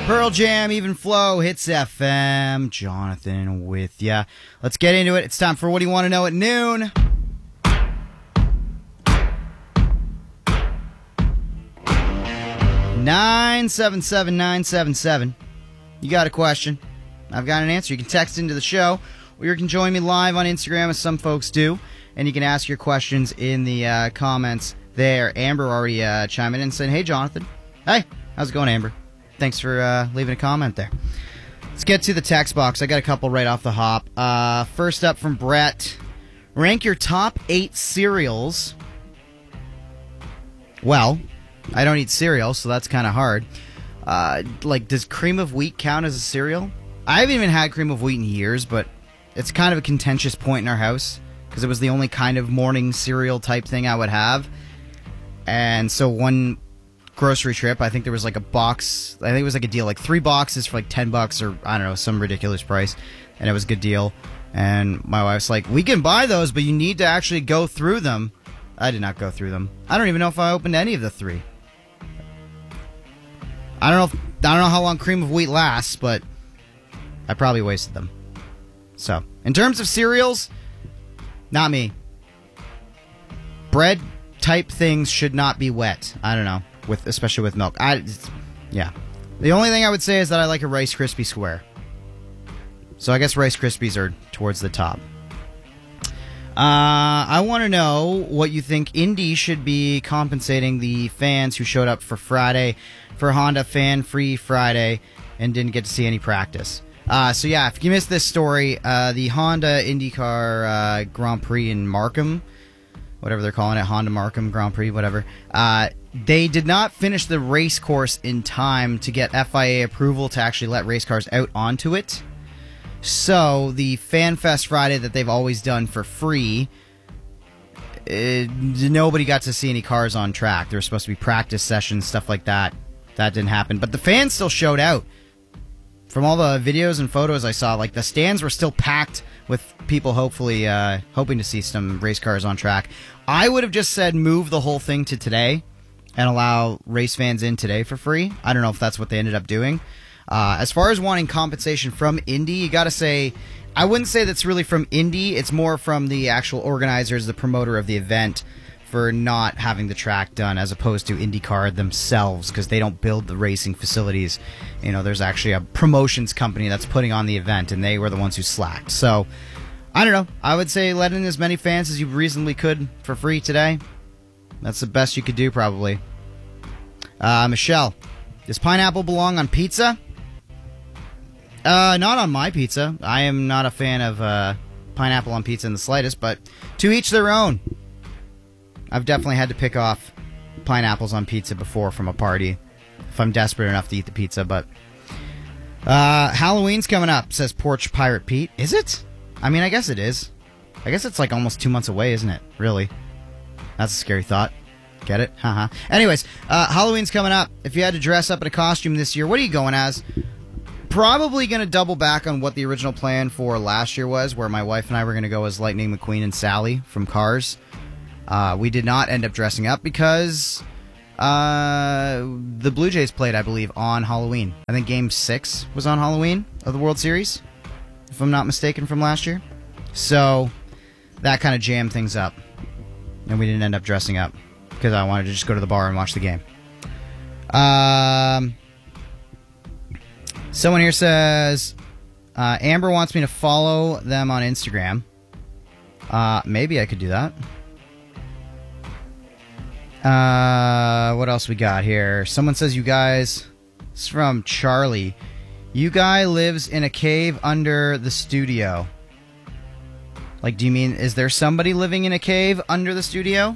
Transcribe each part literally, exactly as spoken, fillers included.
Pearl Jam, Even Flow, Hits F M. Jonathan with ya. Let's get into it. It's time for What Do You Want to Know at Noon. nine seven seven nine seven seven. You got a question? I've got an answer. You can text into the show, or you can join me live on Instagram, as some folks do, and you can ask your questions in the uh, comments there. Amber already uh, chimed in and said, "Hey, Jonathan." Hey, how's it going, Amber? Thanks for uh, leaving a comment there. Let's get to the text box. I got a couple right off the hop. Uh, first up from Brett. Rank your top eight cereals. Well, I don't eat cereal, so that's kind of hard. Uh, like, does cream of wheat count as a cereal? I haven't even had cream of wheat in years, but it's kind of a contentious point in our house because it was the only kind of morning cereal type thing I would have. And so one grocery trip, I think there was like a box, I think it was like a deal, like three boxes for like ten bucks or I don't know, some ridiculous price, and it was a good deal. And my wife's like, we can buy those, but you need to actually go through them. I did not go through them. I don't even know if I opened any of the three. I don't know if, I don't know how long cream of wheat lasts, but I probably wasted them. So, in terms of cereals, not me. Bread type things should not be wet. I don't know. With, especially with milk. I, yeah. The only thing I would say is that I like a Rice Krispie square. So I guess Rice Krispies are towards the top. Uh, I want to know what you think Indy should be compensating the fans who showed up for Friday, for Honda Fan Free Friday, and didn't get to see any practice. Uh, so yeah, if you missed this story, uh, the Honda IndyCar uh, Grand Prix in Markham, whatever they're calling it, Honda Markham Grand Prix, whatever, uh, they did not finish the race course in time to get F I A approval to actually let race cars out onto it. So the Fan Fest Friday that they've always done for free, it, nobody got to see any cars on track. There were supposed to be practice sessions, stuff like that. That didn't happen. But the fans still showed out. From all the videos and photos I saw, like the stands were still packed with people hopefully uh, hoping to see some race cars on track. I would have just said move the whole thing to today and allow race fans in today for free. I don't know if that's what they ended up doing. Uh, as far as wanting compensation from Indy, you got to say, I wouldn't say that's really from Indy. It's more from the actual organizers, the promoter of the event, for not having the track done, as opposed to IndyCar themselves, because they don't build the racing facilities. You know, there's actually a promotions company that's putting on the event, and they were the ones who slacked. So, I don't know. I would say let in as many fans as you reasonably could for free today. That's the best you could do, probably. Uh, Michelle, does pineapple belong on pizza? Uh, not on my pizza. I am not a fan of uh, pineapple on pizza in the slightest, but to each their own. I've definitely had to pick off pineapples on pizza before from a party if I'm desperate enough to eat the pizza, but uh, Halloween's coming up, says Porch Pirate Pete. Is it? I mean, I guess it is. I guess it's like almost two months away, isn't it? Really? That's a scary thought. Get it? Haha. Anyways, uh, Halloween's coming up. If you had to dress up in a costume this year, what are you going as? Probably going to double back on what the original plan for last year was, where my wife and I were going to go as Lightning McQueen and Sally from Cars. Uh, we did not end up dressing up because uh, the Blue Jays played, I believe, on Halloween. I think Game six was on Halloween of the World Series, if I'm not mistaken, from last year. So that kind of jammed things up, and we didn't end up dressing up because I wanted to just go to the bar and watch the game. Um, someone here says, uh, Amber wants me to follow them on Instagram. Uh, maybe I could do that. Uh, what else we got here? Someone says you guys... It's from Charlie. You guy lives in a cave under the studio. Like, do you mean, is there somebody living in a cave under the studio?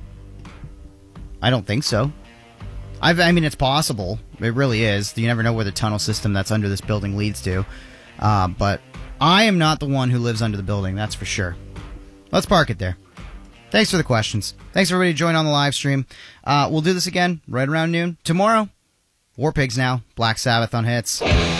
I don't think so. I've, I mean, it's possible. It really is. You never know where the tunnel system that's under this building leads to. Uh, but I am not the one who lives under the building, that's for sure. Let's park it there. Thanks for the questions. Thanks for everybody joining on the live stream. Uh, we'll do this again right around noon. Tomorrow, War Pigs Now, Black Sabbath on Hits.